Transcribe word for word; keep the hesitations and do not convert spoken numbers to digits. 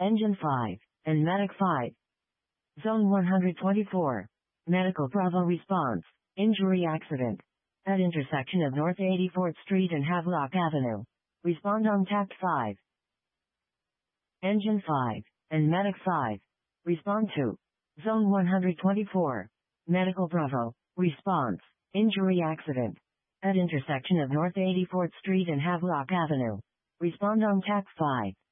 Engine five, and Medic five. Zone one hundred twenty-four. Medical Bravo response. Injury accident. At intersection of North eighty-fourth Street and Havelock Avenue. Respond on T A C five. Engine five, and Medic five. Respond to. Zone one hundred twenty-four. Medical Bravo. Response. Injury accident. At intersection of North eighty-fourth Street and Havelock Avenue. Respond on T A C five.